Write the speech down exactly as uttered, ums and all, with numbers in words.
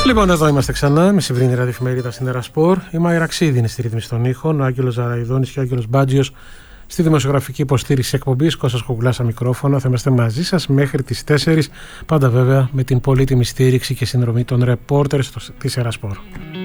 Λοιπόν, εδώ είμαστε ξανά με σημερινή ραδιοφημερίδα στην Ερασπορ. Η Μάιρα Ξίδη είναι στη ρύθμιση των ήχων, ο Άγγελος Ζαραϊδόνης και ο Άγγελος Μπάτζιος στη δημοσιογραφική υποστήριξη εκπομπής. Κώστας Κουγκλάς στα μικρόφωνα. Θα είμαστε μαζί σας μέχρι τις τέσσερις. Πάντα βέβαια με την πολύτιμη στήριξη και συνδρομή των ρεπόρτερ της Ερασπορ.